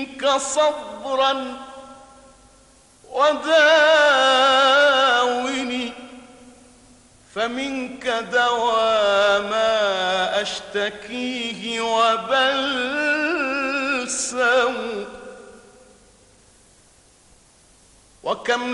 صبرا وداوني، فمنك دوا ما أشتكيه وبلسم. وكم